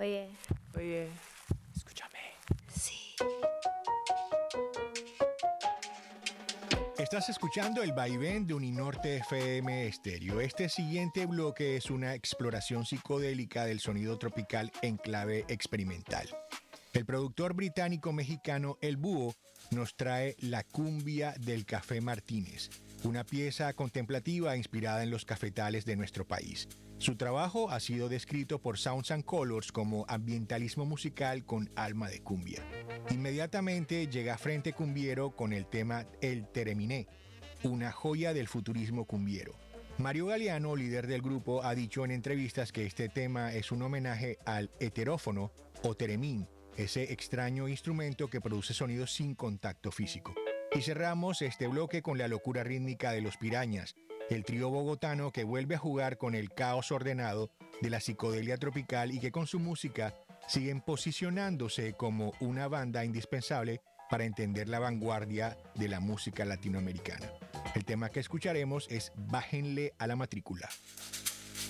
Oye. Oye, escúchame. Sí. Estás escuchando el vaivén de Uninorte FM Estéreo. Este siguiente bloque es una exploración psicodélica del sonido tropical en clave experimental. El productor británico-mexicano El Búho nos trae La Cumbia del Café Martínez, una pieza contemplativa inspirada en los cafetales de nuestro país. Su trabajo ha sido descrito por Sounds and Colors como ambientalismo musical con alma de cumbia. Inmediatamente llega Frente Cumbiero con el tema El Tereminé, una joya del futurismo cumbiero. Mario Galeano, líder del grupo, ha dicho en entrevistas que este tema es un homenaje al heterófono o teremín, ese extraño instrumento que produce sonidos sin contacto físico. Y cerramos este bloque con la locura rítmica de Los Pirañas, el trío bogotano que vuelve a jugar con el caos ordenado de la psicodelia tropical y que con su música siguen posicionándose como una banda indispensable para entender la vanguardia de la música latinoamericana. El tema que escucharemos es Bájenle a la matrícula.